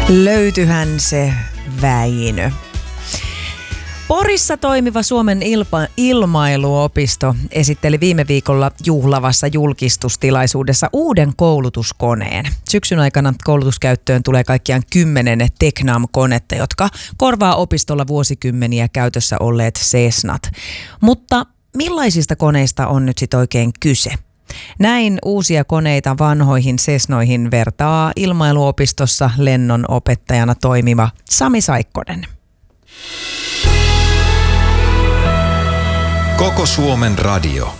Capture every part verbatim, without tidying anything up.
Löytyhän se Väinö. Porissa toimiva Suomen ilma- ilmailuopisto esitteli viime viikolla juhlavassa julkistustilaisuudessa uuden koulutuskoneen. Syksyn aikana koulutuskäyttöön tulee kaikkiaan kymmenen Tecnam-konetta, jotka korvaa opistolla vuosikymmeniä käytössä olleet Cessnat. Mutta millaisista koneista on nyt sitten oikein kyse? Näin uusia koneita vanhoihin Cessnoihin vertaa ilmailuopistossa lennon opettajana toimiva Sami Saikkonen. Koko Suomen radio.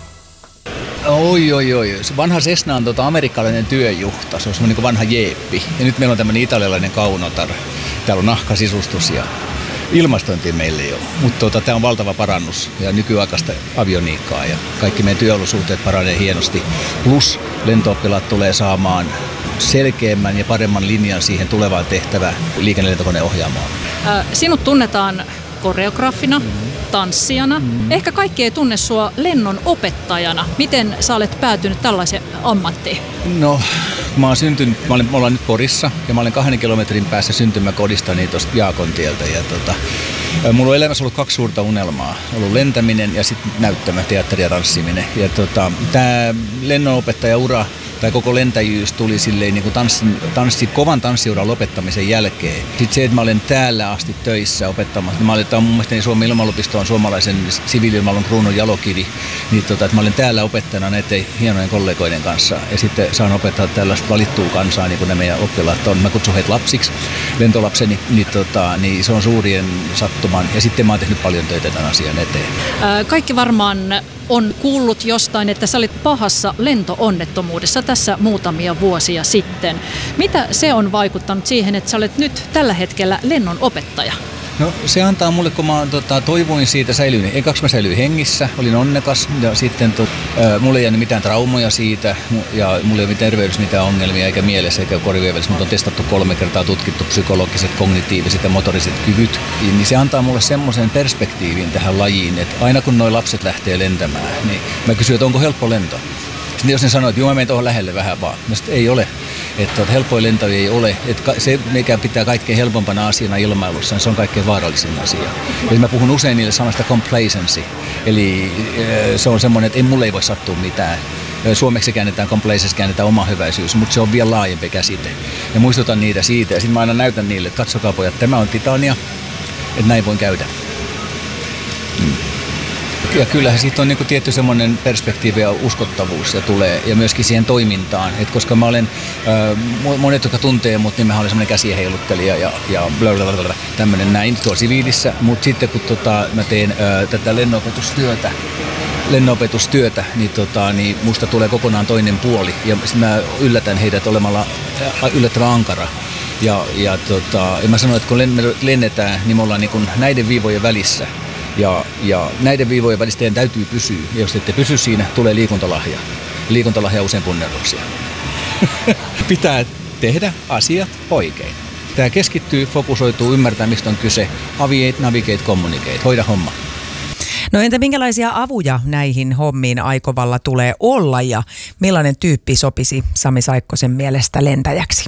Oi, oi, oi. Se vanha Cessna on tota amerikkalainen työjuhta. Se on semmoinen niin vanha jeeppi. Ja nyt meillä on tämmöinen italialainen kaunotar. Täällä on nahkasisustus ja ilmastointia meillä ei ole. Mutta tota, tämä on valtava parannus ja nykyaikaista avioniikkaa. Ja kaikki meidän työolosuhteet paranee hienosti. Plus lentooppilaat tulee saamaan selkeämmän ja paremman linjan siihen tulevaan tehtävään liikennelentokoneohjaamoon. Äh, sinut tunnetaan koreografina, tanssijana. Mm-hmm. Ehkä kaikki ei tunne sua lennon opettajana. Miten sä olet päätynyt tällaiseen ammattiin? No, mä oon syntynyt, mä olen, me ollaan nyt Porissa ja mä olen kahden kilometrin päässä syntymäkodistani tuosta Jaakontieltä. Ja tota, mulla on elämässä ollut kaksi suurta unelmaa. Ollut lentäminen ja sitten näyttämä, teatteri ja tanssiminen. Ja tota, tää lennonopettajaura tai koko lentäjyys tuli silleen niin kuin tanssin, tanssi, kovan tanssiuran lopettamisen jälkeen. Sitten se, että mä olen täällä asti töissä opettamassa, niin mä olen, tämä on mun mielestä niin Suomen ilmailuopisto on suomalaisen siviili-ilmailun kruunun jalokivi, niin tota, että mä olen täällä opettajana näiden hienojen kollegoiden kanssa ja sitten saan opettaa tällaista valittua kansaa, niin kuin ne meidän oppilaat on. Mä kutsun heitä lapsiksi, lentolapseni, niin, tota, niin se on suurien sattuman ja sitten mä oon tehnyt paljon töitä tämän asian eteen. Kaikki varmaan on kuullut jostain, että sä olit pahassa lento-onnettomuudessa tässä muutamia vuosia sitten. Mitä se on vaikuttanut siihen, että sä olet nyt tällä hetkellä lennon opettaja? No se antaa mulle, kun mä tota, toivoin siitä säilyin. Ekaksi mä säilyin hengissä, olin onnekas ja sitten tot, äh, mulla ei jäänyt mitään traumoja siitä ja mulla ei ole terveydessä mitään ongelmia eikä mielessä eikä korvien välissä. Mut on testattu kolme kertaa, tutkittu psykologiset, kognitiiviset ja motoriset kyvyt. Niin se antaa mulle semmoisen perspektiivin tähän lajiin, että aina kun nuo lapset lähtee lentämään, niin mä kysyn, että onko helppo lento? Sitten jos ne sanoo, että joo, mä menen tuohon lähelle vähän vaan. Mä sitten ei ole. Että helppoja lentoja ei ole. Että se, mikä pitää kaikkein helpompana asiana ilmailussa, niin se on kaikkein vaarallisin asia. Eli mä puhun usein niille sanasta complacency. Eli se on semmoinen, että ei mulle ei voi sattua mitään. Suomeksi käännetään complacency, käännetään oma hyväisyys, mutta se on vielä laajempi käsite. Ja muistutan niitä siitä. Ja sitten mä aina näytän niille, että katsokaa pojat, tämä on Titania, että näin voin käydä. Hmm. Ja kyllähän siitä on niin kuin tietty semmoinen perspektiivi ja uskottavuus ja tulee, ja myöskin siihen toimintaan. Et koska mä olen, äh, monet jotka tuntee mut, niin mä olen semmoinen käsien heiluttelija ja, ja blablabla, tämmöinen näin tuolla siviilissä. Mutta sitten kun tota, mä teen äh, tätä lennonopetustyötä, lennonopetustyötä, niin, tota, niin musta tulee kokonaan toinen puoli. Ja mä yllätän heidät olemalla yllättävän ankara. Ja, ja, tota, ja mä sanoin, että kun lennetään, niin me ollaan niin kuin näiden viivojen välissä. Ja, ja näiden viivojen välistä teidän täytyy pysyä. Ja jos ette pysy siinä, tulee liikuntalahja. Liikuntalahja usein punnerruksia. Pitää tehdä asiat oikein. Tämä keskittyy, fokusoituu, ymmärtää mistä on kyse. Aviate, navigate, communicate. Hoida homma. No entä minkälaisia avuja näihin hommiin aikovalla tulee olla ja millainen tyyppi sopisi Sami Saikkosen mielestä lentäjäksi?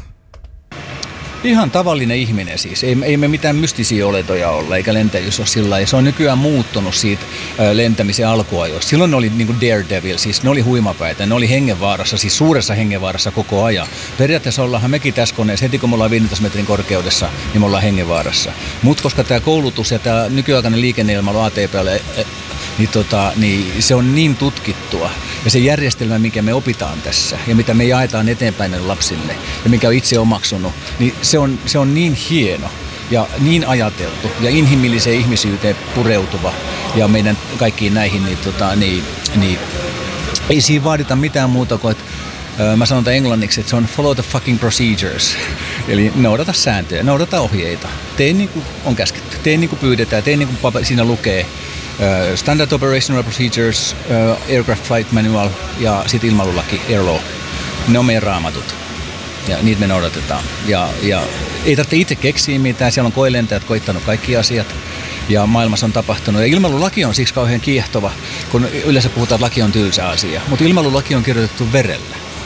Ihan tavallinen ihminen siis. Ei, ei me mitään mystisiä oletoja olla, eikä lentäjyys ole sillä lailla. Se on nykyään muuttunut siitä ä, lentämisen alkuajoista. Silloin ne oli niin kuin daredevil, siis ne oli huimapäitä, ne oli hengenvaarassa, siis suuressa hengenvaarassa koko ajan. Periaatteessa ollaanhan mekin tässä koneessa, heti kun me ollaan viisitoista metrin korkeudessa, niin me ollaan hengenvaarassa. Mutta koska tämä koulutus ja tämä nykyaikainen liikenneilmailu A T P:lle, niin, tota, niin se on niin tutkittua. Ja se järjestelmä, mikä me opitaan tässä ja mitä me jaetaan eteenpäin lapsille ja mikä on itse omaksunut, niin se on, se on niin hieno ja niin ajateltu ja inhimilliseen ihmisyyteen pureutuva ja meidän kaikkiin näihin, niin, tota, niin, niin ei siinä vaadita mitään muuta kuin, että mä sanon tämän englanniksi, että se on follow the fucking procedures. Eli noudata sääntöjä, noudata ohjeita. Tee niin kuin on käsketty, tee niin kuin pyydetään, tee niin kuin siinä lukee. Uh, Standard Operational Procedures, uh, Aircraft Flight Manual ja sitten ilmailulaki, Air Law. Ne on meidän raamatut ja niitä me noudatetaan. Ja, ja ei tarvitse itse keksiä mitään, siellä on koelentäjät koittanut kaikki asiat ja maailmassa on tapahtunut. Ja ilmailulaki on siksi kauhean kiehtova, kun yleensä puhutaan, että laki on tylsä asia, mutta ilmailulaki on kirjoitettu verellä.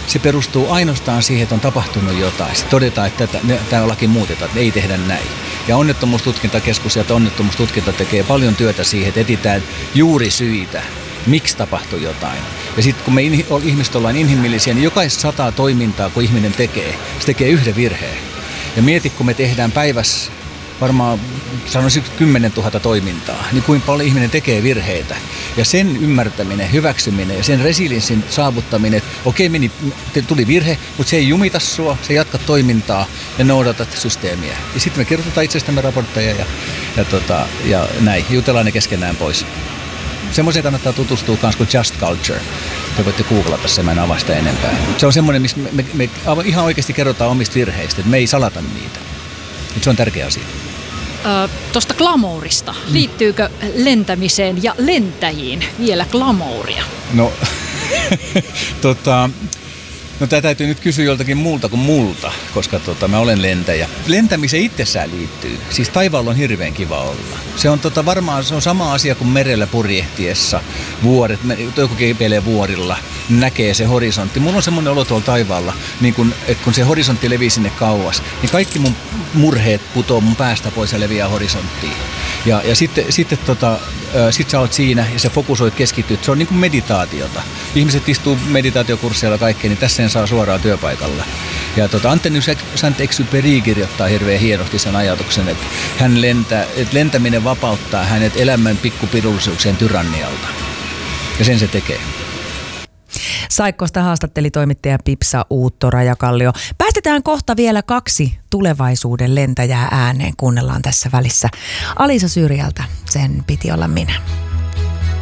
se perustuu ainoastaan siihen, että on tapahtunut jotain. Sitten todetaan, että tämä laki muutetaan, että ei tehdä näin. Ja onnettomuustutkintakeskus ja onnettomuustutkinta tekee paljon työtä siihen, että etsitään juuri syitä, miksi tapahtui jotain. Ja sitten kun me ihmiset ollaan inhimillisiä, niin jokaista sataa toimintaa, kun ihminen tekee, se tekee yhden virheen. Ja mieti, kun me tehdään päivässä varmaan sanoisin kymmenen tuhatta toimintaa, niin kuinka paljon ihminen tekee virheitä. Ja sen ymmärtäminen, hyväksyminen ja sen resilienssin saavuttaminen, että okei, meni, tuli virhe, mutta se ei jumita sua, se jatka toimintaa ja noudatat systeemiä. Ja sitten me kirjoitetaan itsestämme raportteja ja, ja, tota, ja näin, jutellaan ne keskenään pois. Semmoiseen kannattaa tutustua myös kuin Just Culture. Te voitte googlata sen, mä en avaa sitä enempää. Se on semmoinen, missä me, me, me ihan oikeasti kerrotaan omista virheistä, että me ei salata niitä. Se on tärkeä asia. Tuosta glamourista. Liittyykö lentämiseen ja lentäjiin vielä glamouria? No, tota, no tämä täytyy nyt kysyä joltakin muulta kuin multa, koska tota, mä olen lentäjä. Lentämiseen itsessään liittyy. Siis taivaalla on hirveän kiva olla. Se on tota, varmaan se on sama asia kuin merellä purjehtiessa. Vuoret, joku keipelee vuorilla, näkee se horisontti. Mulla on semmoinen olo tuolla taivaalla, niin kun, että kun se horisontti levii sinne kauas, niin kaikki mun murheet putoo mun päästä pois ja leviää horisonttiin. Ja, ja sitten, sitten tota, sit sä oot siinä ja sä fokusoit, keskityt. Se on niin kuin meditaatiota. Ihmiset istuu meditaatiokursseilla kaikkea, niin tässä sen saa suoraan työpaikalla. Ja tota, Antoine de Saint-Exupéry kirjoittaa hirveän hienosti sen ajatuksen, että, hän lentää, että lentäminen vapauttaa hänet elämän pikkupidullisuuksien tyrannialta. Ja sen se tekee. Saikkosta haastatteli toimittaja Pipsa Uutto-Rajakallio. Päästetään kohta vielä kaksi tulevaisuuden lentäjää ääneen. Kuunnellaan tässä välissä Alisa Syrjältä. Sen piti olla minä.